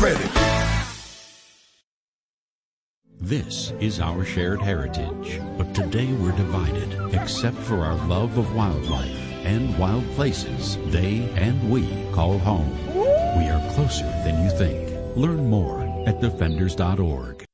credit. This is our shared heritage, but today we're divided, except for our love of wildlife and wild places they and we call home. We are closer than you think. Learn more at defenders.org.